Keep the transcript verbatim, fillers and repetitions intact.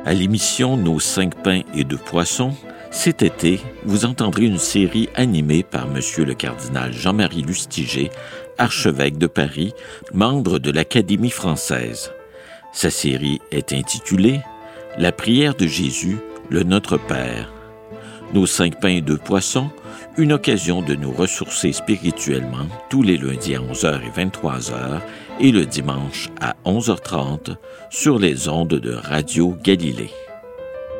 À l'émission Nos cinq pains et deux poissons, cet été, vous entendrez une série animée par Monsieur le cardinal Jean-Marie Lustiger, archevêque de Paris, membre de l'Académie française. Sa série est intitulée « La prière de Jésus, le Notre Père ». Nos cinq pains et deux poissons, une occasion de nous ressourcer spirituellement tous les lundis à onze heures et vingt-trois heures et le dimanche à onze heures trente sur les ondes de Radio Galilée.